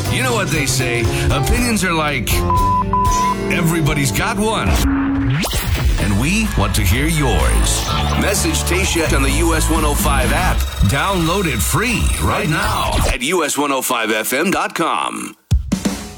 You know what they say, opinions are like, everybody's got one. And we want to hear yours. Message Tasha on the US 105 app. Download it free right now at us105fm.com.